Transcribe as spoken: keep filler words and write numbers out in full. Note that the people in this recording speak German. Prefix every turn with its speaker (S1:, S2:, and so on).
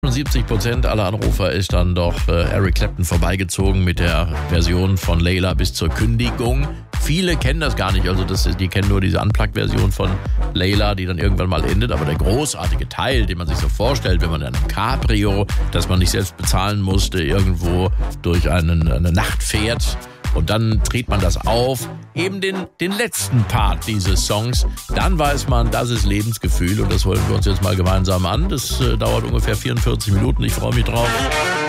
S1: siebzig Prozent aller Anrufer ist dann doch äh, Eric Clapton vorbeigezogen mit der Version von Layla bis zur Kündigung. Viele kennen das gar nicht, also das ist, die kennen nur diese Unplugged-Version von Layla, die dann irgendwann mal endet. Aber der großartige Teil, den man sich so vorstellt, wenn man in einem Cabrio, das man nicht selbst bezahlen musste, irgendwo durch einen, eine Nacht fährt und dann dreht man das auf, eben den, den letzten Part dieses Songs, dann weiß man, das ist Lebensgefühl und das wollen wir uns jetzt mal gemeinsam an. Das äh, dauert ungefähr vierundvierzig Minuten, ich freue mich drauf.